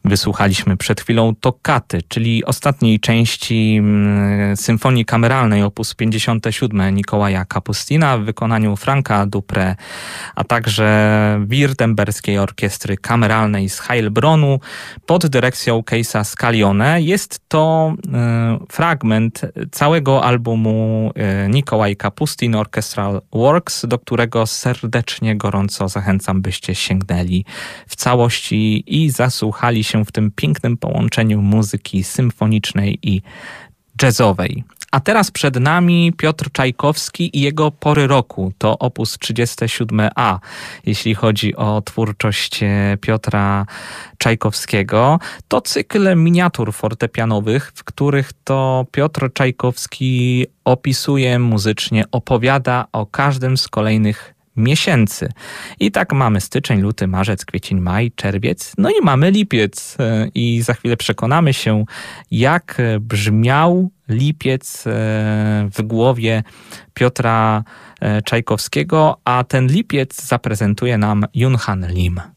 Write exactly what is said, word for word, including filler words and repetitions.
Wysłuchaliśmy przed chwilą Toccaty, czyli ostatniej części symfonii kameralnej opus pięćdziesiąt siedem Mikołaja Kapustina w wykonaniu Franka Dupré, a także Wirtemberskiej Orkiestry Kameralnej z Heilbronu pod dyrekcją Casea Scaglione. Jest to y, fragment całego albumu y, Mikołaj Kapustin Orchestral Works, do którego serdecznie, gorąco zachęcam, byście sięgnęli w całości i zasłuchali się w tym pięknym połączeniu muzyki symfonicznej i jazzowej. A teraz przed nami Piotr Czajkowski i jego Pory roku. To opus trzydziesty siódmy A, jeśli chodzi o twórczość Piotra Czajkowskiego. To cykl miniatur fortepianowych, w których to Piotr Czajkowski opisuje muzycznie, opowiada o każdym z kolejnych miesięcy. I tak mamy styczeń, luty, marzec, kwiecień, maj, czerwiec, no i mamy lipiec. I za chwilę przekonamy się, jak brzmiał lipiec w głowie Piotra Czajkowskiego, a ten lipiec zaprezentuje nam Yun Han Lim.